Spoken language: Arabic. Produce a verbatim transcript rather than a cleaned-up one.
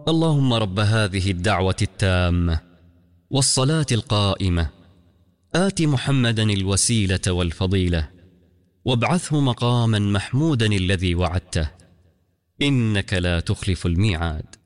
اللهم رب هذه الدعوة التامة والصلاة القائمة آت محمدا الوسيلة والفضيلة وابعثه مقاما محمودا الذي وعدته إنك لا تخلف الميعاد.